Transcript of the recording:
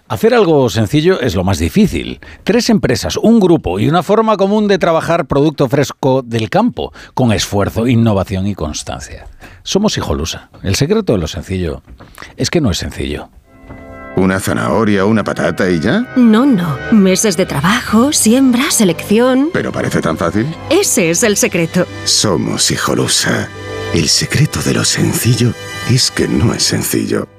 Hacer algo sencillo es lo más difícil. 3 empresas, un grupo y una forma común de trabajar producto fresco del campo, con esfuerzo, innovación y constancia. Somos Hijolusa. El secreto de lo sencillo es que no es sencillo. ¿Una zanahoria o una patata y ya? No. Meses de trabajo, siembra, selección... ¿Pero parece tan fácil? Ese es el secreto. Somos Hijolusa. El secreto de lo sencillo es que no es sencillo.